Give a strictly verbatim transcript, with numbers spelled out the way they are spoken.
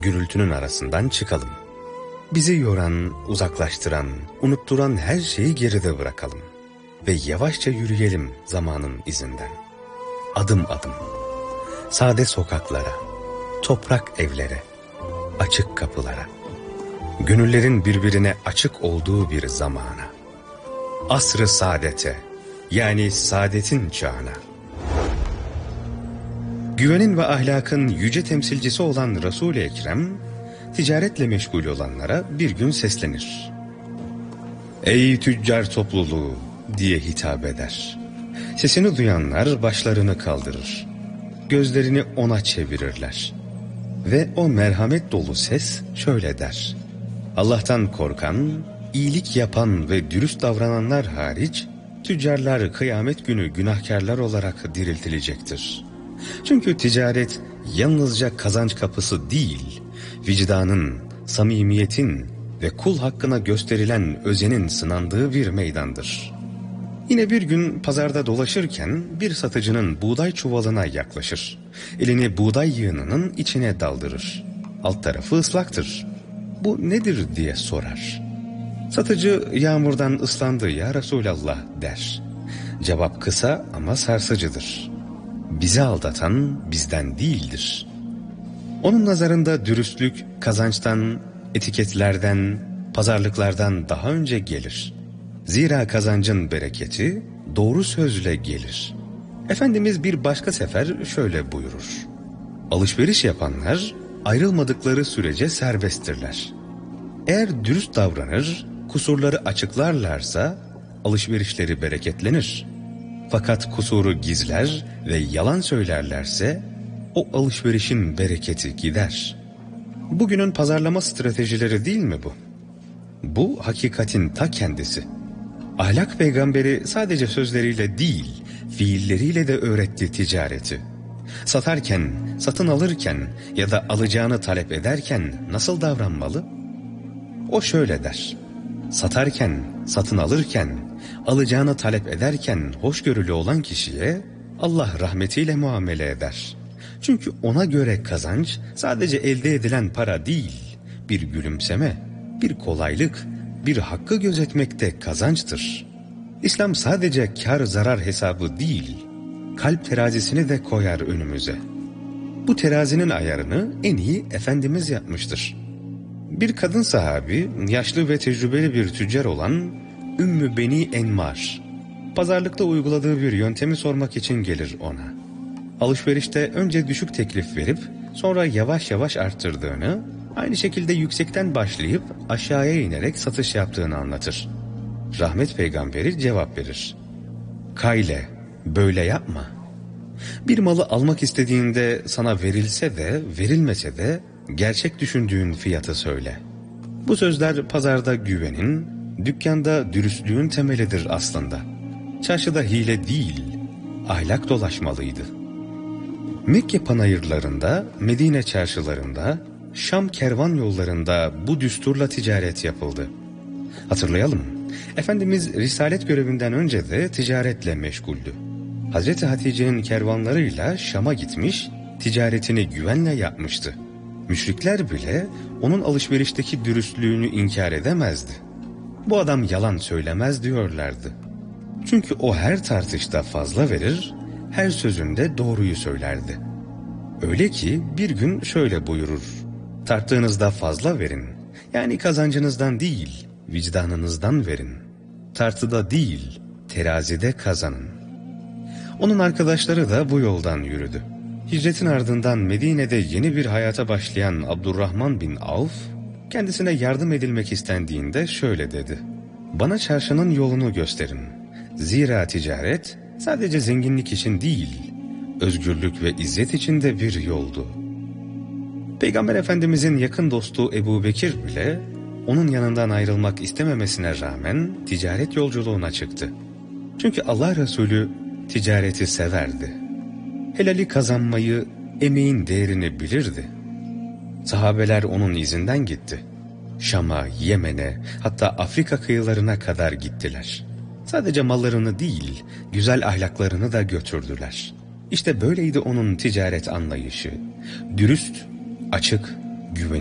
Gürültünün arasından çıkalım. Bizi yoran, uzaklaştıran, unutturan her şeyi geride bırakalım. Ve yavaşça yürüyelim zamanın izinden. Adım adım. Sade sokaklara, toprak evlere, açık kapılara. Gönüllerin birbirine açık olduğu bir zamana. Asr-ı saadete, yani saadetin çağına. Güvenin ve ahlakın yüce temsilcisi olan Resul-i Ekrem, ticaretle meşgul olanlara bir gün seslenir. Ey tüccar topluluğu diye hitap eder. Sesini duyanlar başlarını kaldırır. Gözlerini ona çevirirler. Ve o merhamet dolu ses şöyle der. Allah'tan korkan, iyilik yapan ve dürüst davrananlar hariç, tüccarlar kıyamet günü günahkarlar olarak diriltilecektir. Çünkü ticaret yalnızca kazanç kapısı değil, vicdanın, samimiyetin ve kul hakkına gösterilen özenin sınandığı bir meydandır. Yine bir gün pazarda dolaşırken bir satıcının buğday çuvalına yaklaşır. Elini buğday yığınının içine daldırır. Alt tarafı ıslaktır. Bu nedir diye sorar. Satıcı yağmurdan ıslandı ya Resulallah der. Cevap kısa ama sarsıcıdır. Bizi aldatan bizden değildir. Onun nazarında dürüstlük kazançtan, etiketlerden, pazarlıklardan daha önce gelir. Zira kazancın bereketi doğru sözle gelir. Efendimiz bir başka sefer şöyle buyurur. Alışveriş yapanlar ayrılmadıkları sürece serbesttirler. Eğer dürüst davranır, kusurları açıklarlarsa alışverişleri bereketlenir. Fakat kusuru gizler ve yalan söylerlerse o alışverişin bereketi gider. Bugünün pazarlama stratejileri değil mi bu? Bu hakikatin ta kendisi. Ahlak peygamberi sadece sözleriyle değil, fiilleriyle de öğretti ticareti. Satarken, satın alırken ya da alacağını talep ederken nasıl davranmalı? O şöyle der. Satarken, satın alırken, alacağını talep ederken hoşgörülü olan kişiye Allah rahmetiyle muamele eder. Çünkü ona göre kazanç sadece elde edilen para değil, bir gülümseme, bir kolaylık, bir hakkı gözetmekte kazançtır. İslam sadece kar zarar hesabı değil, kalp terazisini de koyar önümüze. Bu terazinin ayarını en iyi Efendimiz yapmıştır. Bir kadın sahabi, yaşlı ve tecrübeli bir tüccar olan Ümmü Beni Enmar, pazarlıkta uyguladığı bir yöntemi sormak için gelir ona. Alışverişte önce düşük teklif verip sonra yavaş yavaş arttırdığını, aynı şekilde yüksekten başlayıp aşağıya inerek satış yaptığını anlatır. Rahmet peygamberi cevap verir. Kayle, böyle yapma. Bir malı almak istediğinde sana verilse de verilmese de gerçek düşündüğün fiyatı söyle. Bu sözler pazarda güvenin, dükkanda dürüstlüğün temelidir aslında. Çarşıda hile değil, ahlak dolaşmalıydı. Mekke panayırlarında, Medine çarşılarında, Şam kervan yollarında bu düsturla ticaret yapıldı. Hatırlayalım, Efendimiz risalet görevinden önce de ticaretle meşguldü. Hazreti Hatice'nin kervanlarıyla Şam'a gitmiş, ticaretini güvenle yapmıştı. Müşrikler bile onun alışverişteki dürüstlüğünü inkar edemezdi. Bu adam yalan söylemez diyorlardı. Çünkü o her tartışta fazla verir, her sözünde doğruyu söylerdi. Öyle ki bir gün şöyle buyurur. Tarttığınızda fazla verin. Yani kazancınızdan değil, vicdanınızdan verin. Tartıda değil, terazide kazanın. Onun arkadaşları da bu yoldan yürüdü. Hicretin ardından Medine'de yeni bir hayata başlayan Abdurrahman bin Avf, kendisine yardım edilmek istendiğinde şöyle dedi. Bana çarşının yolunu gösterin. Zira ticaret sadece zenginlik için değil, özgürlük ve izzet için de bir yoldu. Peygamber Efendimizin yakın dostu Ebu Bekir bile onun yanından ayrılmak istememesine rağmen ticaret yolculuğuna çıktı. Çünkü Allah Resulü ticareti severdi. Helali kazanmayı, emeğin değerini bilirdi. Sahabeler onun izinden gitti. Şam'a, Yemen'e, hatta Afrika kıyılarına kadar gittiler. Sadece mallarını değil, güzel ahlaklarını da götürdüler. İşte böyleydi onun ticaret anlayışı. Dürüst, açık, güvenilir.